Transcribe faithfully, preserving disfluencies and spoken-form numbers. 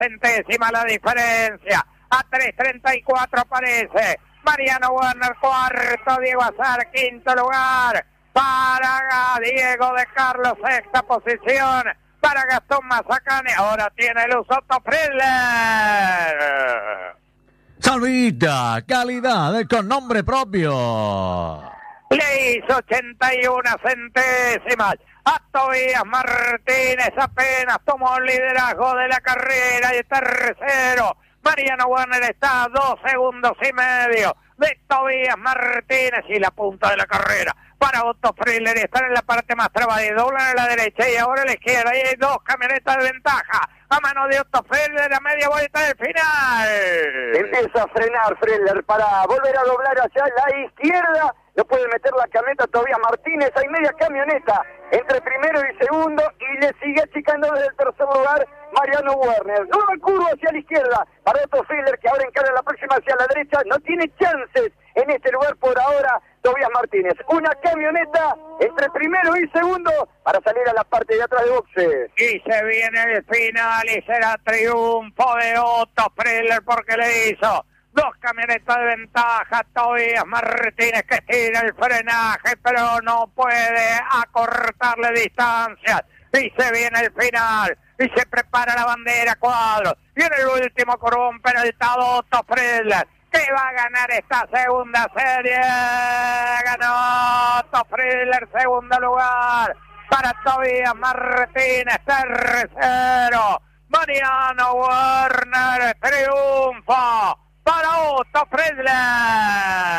centésimas la diferencia. A tres treinta y cuatro aparece Mariano Werner, cuarto, Diego Azar, quinto lugar. Para Diego de Carlos, sexta posición. Para Gastón Mazacane, ahora tiene luz Otto Friedler. Salvita, calidad con nombre propio. Le hizo ochenta y una centésimas a Tobías Martínez, apenas tomó el liderazgo de la carrera y tercero. Mariano Werner está a dos segundos y medio de Tobías Martínez y la punta de la carrera para Otto Friedler. Están en la parte más trabada y doblan a la derecha y ahora a la izquierda. Y hay dos camionetas de ventaja a mano de Otto Friedler a media vuelta del final. Empieza a frenar Friedler para volver a doblar hacia la izquierda. No puede meter la camioneta Tobías Martínez. Hay media camioneta entre primero y segundo y le sigue achicando desde el tercer lugar Mariano Werner. Nueva curva hacia la izquierda para Otto Friedler, que ahora encara la próxima hacia la derecha. No tiene chances en este lugar por ahora Tobías Martínez. Una camioneta entre primero y segundo para salir a la parte de atrás de boxes. Y se viene el final y será triunfo de Otto Friedler porque le hizo dos camionetas de ventaja. Tobías Martínez que tira el frenaje pero no puede acortarle distancias. Y se viene el final y se prepara la bandera cuadro. Y en el último curvón penaltado Otto Friedler, que va a ganar esta segunda serie. Ganó Otto Friedler, segundo lugar para Tobías Martínez, tercero Mariano Werner, triunfo para Otto Friedler.